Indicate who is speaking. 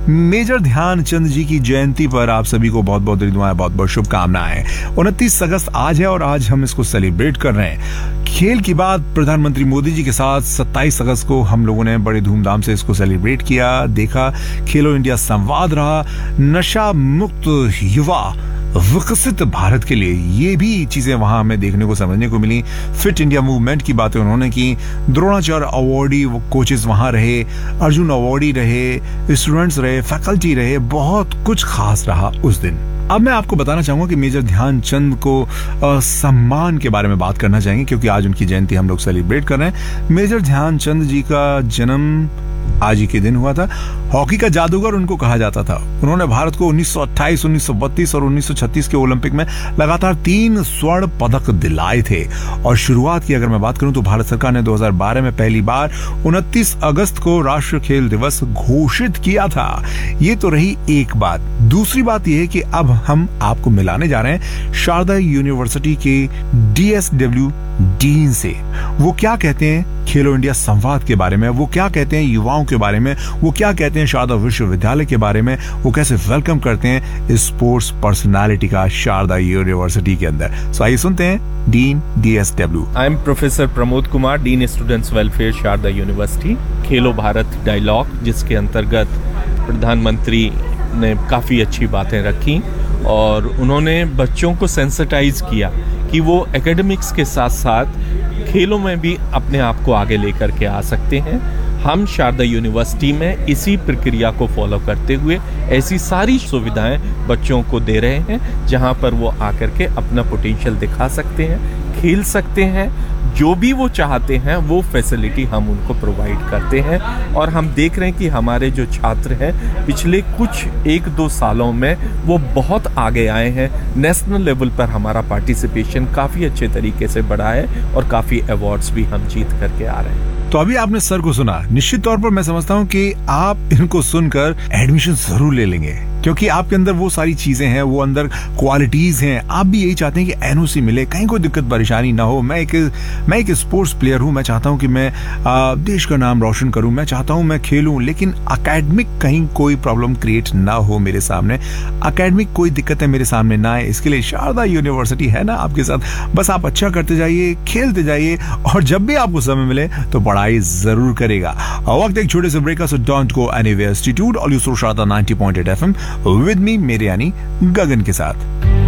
Speaker 1: Major Dhyanchand जी की जयंती पर आप सभी को बहुत बहुत दुआएं, बहुत बहुत शुभकामनाएं। 29 अगस्त आज है और आज हम इसको सेलिब्रेट कर रहे हैं। खेल की बात प्रधानमंत्री मोदी जी के साथ 27 अगस्त को हम लोगों ने बड़े धूमधाम से इसको सेलिब्रेट किया, देखा। खेलो इंडिया संवाद रहा, नशा मुक्त युवा विकसित भारत के लिए, ये भी चीजें वहां हमें देखने को समझने को मिली। फिट इंडिया मूवमेंट की बातें उन्होंने की, द्रोणाचार्य अवार्डी कोचेस वहां रहे, अर्जुन अवार्डी रहे, स्टूडेंट्स रहे, फैकल्टी रहे, बहुत कुछ खास रहा उस दिन। अब मैं आपको बताना चाहूंगा कि मेजर ध्यानचंद को सम्मान के बारे में बात करना चाहेंगे, क्योंकि आज उनकी जयंती हम लोग सेलिब्रेट कर रहे हैं। मेजर ध्यानचंद जी का जन्म आज ही के दिन हुआ था। हॉकी का जादूगर उनको कहा जाता था। उन्होंने भारत को 1928, 1932 और 1936 के ओलंपिक में लगातार 3 स्वर्ण पदक दिलाए थे। और शुरुआत की अगर मैं बात करूं तो भारत सरकार ने 2012 में पहली बार 29 अगस्त को राष्ट्रीय खेल दिवस घोषित किया था। ये तो रही एक बात। दूसरी बात यह है कि अब हम आपको मिलाने जा रहे हैं शारदा यूनिवर्सिटी के DSW डीन से। वो क्या कहते हैं खेलो इंडिया संवाद के बारे में, वो क्या कहते हैं युवाओं के बारे में, वो क्या कहते हैं शारदा विश्वविद्यालय के बारे में, वो कैसे वेलकम करते हैं स्पोर्ट्स पर्सनालिटी का शारदा यूनिवर्सिटी के अंदर। सो आइए सुनते हैं dean DSW।
Speaker 2: I am professor Pramod Kumar, dean students welfare Sharda university. Khelo Bharat dialogue, जिसके अंतर्गत प्रधानमंत्री ने काफ़ी अच्छी बातें रखी और उन्होंने बच्चों को सेंसिटाइज किया कि वो एकेडमिक्स के साथ साथ खेलों में भी अपने आप को आगे लेकर के आ सकते हैं। हम शारदा यूनिवर्सिटी में इसी प्रक्रिया को फॉलो करते हुए ऐसी सारी सुविधाएं बच्चों को दे रहे हैं, जहां पर वो आकर के अपना पोटेंशियल दिखा सकते हैं, खेल सकते हैं, जो भी वो चाहते हैं वो फैसिलिटी हम उनको प्रोवाइड करते हैं। और हम देख रहे हैं कि हमारे जो छात्र हैं पिछले कुछ 1-2 सालों में वो बहुत आगे आए हैं। नेशनल लेवल पर हमारा पार्टिसिपेशन काफ़ी अच्छे तरीके से बढ़ा है और काफ़ी अवार्ड्स भी हम जीत करके आ रहे हैं।
Speaker 1: तो अभी आपने सर को सुना। निश्चित तौर पर मैं समझता हूं कि आप इनको सुनकर एडमिशन जरूर ले लेंगे, क्योंकि आपके अंदर वो सारी चीजें हैं, वो अंदर क्वालिटीज हैं। आप भी यही चाहते हैं कि NOC मिले, कहीं कोई दिक्कत परेशानी ना हो। मैं एक स्पोर्ट्स प्लेयर हूं, मैं चाहता हूं कि मैं देश का नाम रोशन करूं, मैं चाहता हूं मैं खेलूं, लेकिन अकेडमिक कहीं कोई प्रॉब्लम क्रिएट ना हो मेरे सामने, अकेडमिक कोई दिक्कत है मेरे सामने ना आए। इसके लिए शारदा यूनिवर्सिटी है ना आपके साथ। बस आप अच्छा करते जाइए, खेलते जाइए, और जब भी आपको समय मिले तो पढ़ाई जरूर करेगा। वक्त एक छोटे से break, so don't go anywhere. Stay tuned on Sharda 90.8 FM with me, मेरे यानी गगन के साथ।